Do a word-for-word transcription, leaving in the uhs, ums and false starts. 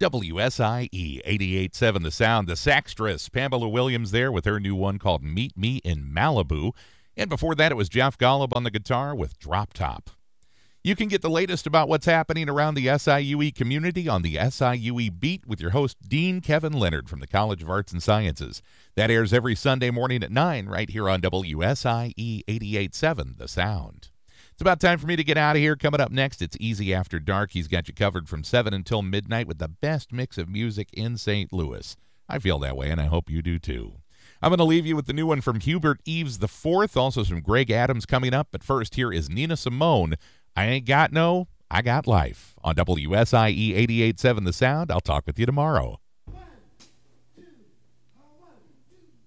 W S I E eighty-eight point seven The Sound. The Saxtress, Pamela Williams there with her new one called Meet Me in Malibu. And before that, it was Jeff Golub on the guitar with Drop Top. You can get the latest about what's happening around the S I U E community on the S I U E Beat with your host, Dean Kevin Leonard from the College of Arts and Sciences. That airs every Sunday morning at nine right here on W S I E eighty-eight point seven The Sound. It's about time for me to get out of here. Coming up next, it's Easy After Dark. He's got you covered from seven until midnight with the best mix of music in Saint Louis. I feel that way, and I hope you do too. I'm going to leave you with the new one from Hubert Eves the fourth, also some Greg Adams coming up. But first, here is Nina Simone. I Ain't Got No, I Got Life on W S I E eighty-eight point seven The Sound. I'll talk with you tomorrow.